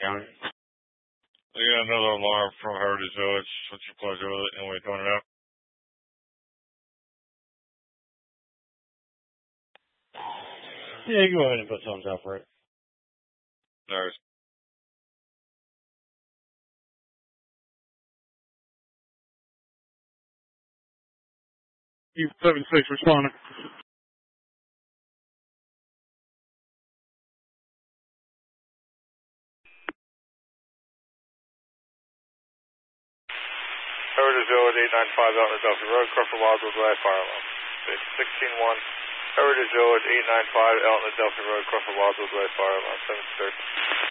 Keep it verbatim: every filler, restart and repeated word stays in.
County. We got another alarm from Heritage Village. What's your pleasure with it? And we're doing it out. Yeah, go ahead and put thumbs up for it. There's. East seven six responding. Heritage Village eight nine five out in Adelphi Road, Crawford Wadsworth Way, fire alarm. sixteen one. Heritage Village eight nine five out in Adelphi Road, Crawford Wadsworth Way, fire alarm. seven thirty.